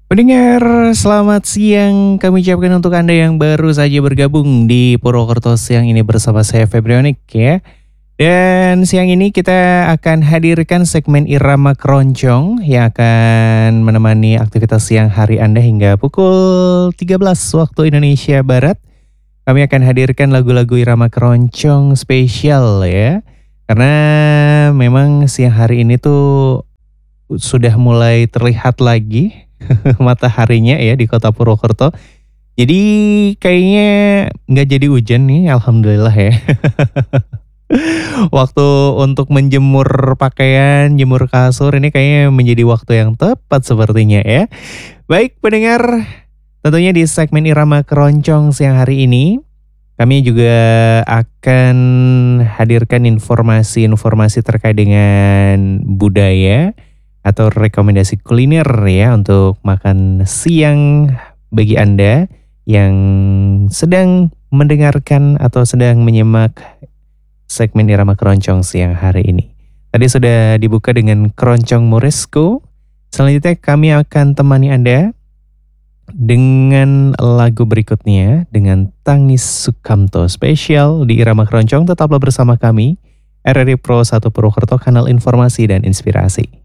Pendengar, selamat siang kami ucapkan untuk Anda yang baru saja bergabung di Purwokerto siang ini bersama saya Febrionik ya. Dan siang ini kita akan hadirkan segmen Irama Keroncong yang akan menemani aktivitas siang hari Anda hingga pukul 13 waktu Indonesia Barat. Kami akan hadirkan lagu-lagu Irama Keroncong spesial ya. Karena memang siang hari ini tuh sudah mulai terlihat lagi mataharinya ya di kota Purwokerto. Jadi kayaknya nggak jadi hujan nih, alhamdulillah ya. Waktu untuk menjemur pakaian, jemur kasur ini kayaknya menjadi waktu yang tepat sepertinya ya. Baik pendengar, tentunya di segmen Irama Keroncong siang hari ini, kami juga akan hadirkan informasi-informasi terkait dengan budaya atau rekomendasi kuliner ya untuk makan siang bagi Anda yang sedang mendengarkan atau sedang menyimak segmen Irama Keroncong siang hari ini. Tadi sudah dibuka dengan Keroncong Moresco. Selanjutnya kami akan temani Anda dengan lagu berikutnya dengan Tangis Sukamto spesial di Irama Keroncong. Tetaplah bersama kami RRI Pro 1 Purwokerto, kanal informasi dan inspirasi.